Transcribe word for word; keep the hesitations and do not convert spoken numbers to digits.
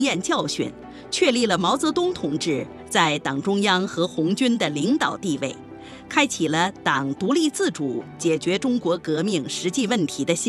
验教训，确立了毛泽东同志在党中央和红军的领导地位，开启了党独立自主解决中国革命实际问题的新